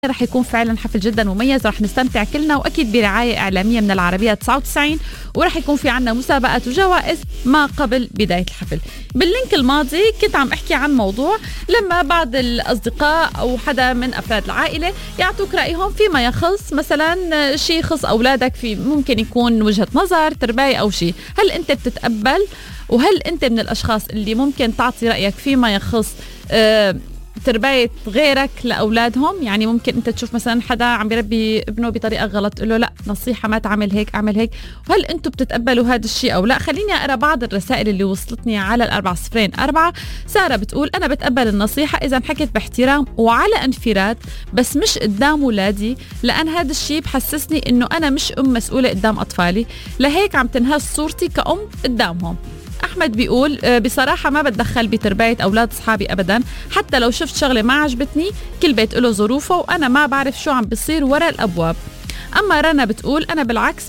رح يكون فعلا حفل جدا مميز، رح نستمتع كلنا وأكيد برعاية إعلامية من العربية 99، ورح يكون في عنا مسابقات وجوائز ما قبل بداية الحفل. باللينك الماضي كنت عم أحكي عن موضوع لما بعض الأصدقاء أو حدا من أفراد العائلة يعطوك رأيهم فيما يخص مثلا شيء يخص أولادك، في ممكن يكون وجهة نظر تربية أو شيء. هل أنت بتتقبل؟ وهل أنت من الأشخاص اللي ممكن تعطي رأيك فيما يخص تربية غيرك لأولادهم؟ يعني ممكن أنت تشوف مثلا حدا عم بيربي ابنه بطريقة غلط، تقول له لا نصيحة ما تعمل هيك اعمل هيك. وهل أنتم بتتقبلوا هذا الشيء أو لا؟ خليني أقرأ بعض الرسائل اللي وصلتني على 4004. سارة بتقول أنا بتقبل النصيحة إذا انحكت باحترام وعلى انفراد، بس مش قدام ولادي، لأن هذا الشيء بحسسني إنه أنا مش أم مسؤولة قدام أطفالي، لهيك عم تنهز صورتي كأم قدامهم. أحمد بيقول بصراحة ما بتدخل بتربية أولاد صحابي أبدا، حتى لو شفت شغلة ما عجبتني، كل بيت له ظروفه وأنا ما بعرف شو عم بيصير وراء الأبواب. أما رنا بتقول أنا بالعكس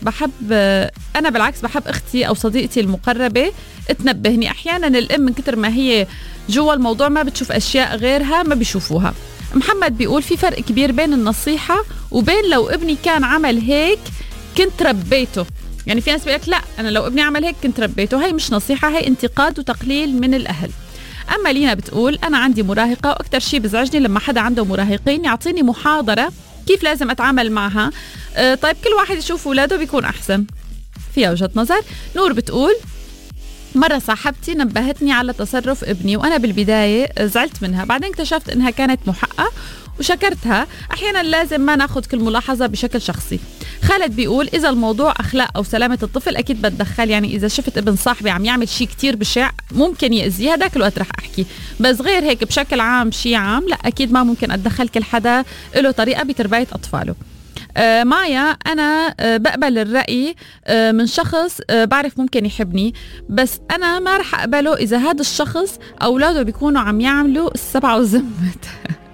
بحب أختي أو صديقتي المقربة تنبهني. أحيانا الأم من كتر ما هي جوا الموضوع ما بتشوف أشياء غيرها ما بيشوفوها. محمد بيقول في فرق كبير بين النصيحة وبين لو ابني كان عمل هيك كنت ربيته. يعني في ناس بيقولك لا أنا لو ابني عمل هيك كنت ربيته، هاي مش نصيحة، هاي انتقاد وتقليل من الأهل. أما لينا بتقول أنا عندي مراهقة وأكتر شيء بزعجني لما حدا عنده مراهقين يعطيني محاضرة كيف لازم أتعامل معها. طيب كل واحد يشوف ولاده بيكون أحسن، فيها وجهة نظر. نور بتقول مرة صاحبتي نبهتني على تصرف ابني وأنا بالبداية زعلت منها، بعدين اكتشفت إنها كانت محقة وشكرتها. أحيانا لازم ما ناخد كل ملاحظة بشكل شخصي. خالد بيقول إذا الموضوع أخلاق أو سلامة الطفل أكيد بتدخل، يعني إذا شفت ابن صاحبي عم يعمل شيء كتير بشع ممكن يأذيه، هداك الوقت رح أحكي، بس غير هيك بشكل عام شيء عام لا أكيد ما ممكن أتدخل. كل حدا له طريقة بتربية أطفاله. مايا أنا بقبل الرأي من شخص بعرف ممكن يحبني، بس أنا ما رح أقبله إذا هذا الشخص أولاده بيكونوا عم يعملوا السبعة والزمت.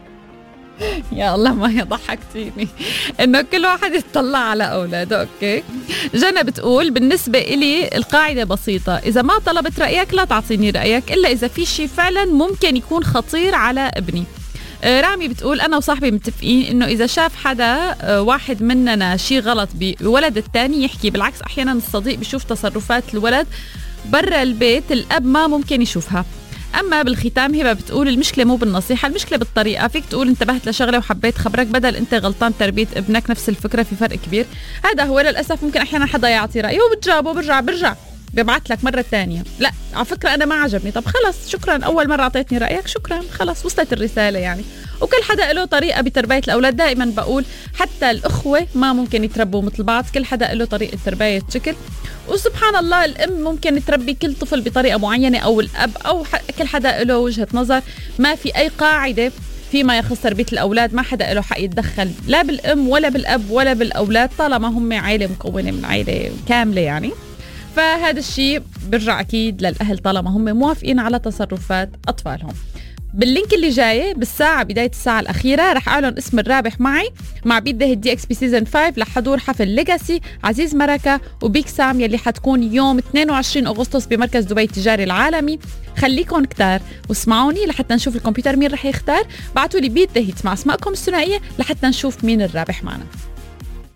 يا الله ما يضحكتيني إنه كل واحد يتطلع على أولاده. أوكي. جنى بتقول بالنسبة إلي القاعدة بسيطة، إذا ما طلبت رأيك لا تعطيني رأيك إلا إذا في شيء فعلا ممكن يكون خطير على ابني. رامي بتقول أنا وصاحبي متفقين إنه إذا شاف حدا واحد مننا شيء غلط بولد التاني يحكي. بالعكس أحيانا الصديق بيشوف تصرفات الولد برا البيت الأب ما ممكن يشوفها. أما بالختام هبة بتقول المشكلة مو بالنصيحة، المشكلة بالطريقة. فيك تقول انتبهت لشغلة وحبيت خبرك بدل أنت غلطان تربية ابنك، نفس الفكرة، في فرق كبير. هذا هو للأسف ممكن أحيانا حدا يعطي رأيه وبتجابه برجع ببعت لك مرة تانية لا على فكرة أنا ما عجبني، طب خلص شكرا أول مرة أعطيتني رأيك شكرا خلص وصلت الرسالة يعني. وكل حدا له طريقة بتربية الأولاد. دائما بقول حتى الأخوة ما ممكن يتربوا مثل بعض، كل حدا له طريقة تربية شكل. وسبحان الله الأم ممكن تربي كل طفل بطريقة معينة أو الأب أو كل حدا له وجهة نظر. ما في أي قاعدة فيما يخص تربية الأولاد، ما حدا له حق يتدخل لا بالأم ولا بالأب ولا بالأولاد طالما هم عائلة مكونة من عائلة كاملة يعني. فهذا الشيء برجع أكيد للأهل طالما هم موافقين على تصرفات أطفالهم. باللينك اللي جاي بالساعة بداية الساعة الأخيرة رح أعلن اسم الرابح معي مع بيت دهي دي اكس بي سيزن 5 لحضور حفل ليجاسي عزيز مركة وبيك سام يلي حتكون يوم 22 أغسطس بمركز دبي التجاري العالمي. خليكن كتار واسمعوني لحتى نشوف الكمبيوتر مين رح يختار. بعتوا لي بيت دهي مع اسمائكم الثنائية لحتى نشوف مين الرابح معنا.